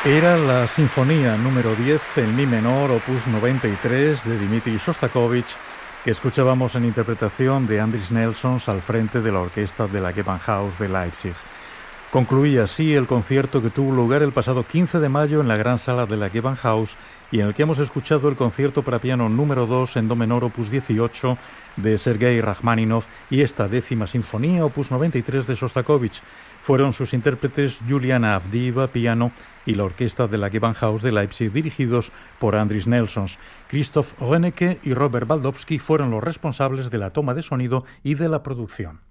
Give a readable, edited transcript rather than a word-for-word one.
Era la Sinfonía número 10 en Mi menor, opus 93 de Dmitri Shostakovich, que escuchábamos en interpretación de Andris Nelsons al frente de la orquesta de la Gewandhaus de Leipzig. Concluía así el concierto que tuvo lugar el pasado 15 de mayo en la gran sala de la Gewandhaus y en el que hemos escuchado el concierto para piano número 2 en do menor, opus 18 de Sergei Rachmaninoff y esta 10ª sinfonía, opus 93 de Shostakovich. Fueron sus intérpretes Juliana Avdieva, piano, y la orquesta de la Gewandhaus de Leipzig, dirigidos por Andris Nelsons. Christoph Rönecke y Robert Baldowski fueron los responsables de la toma de sonido y de la producción.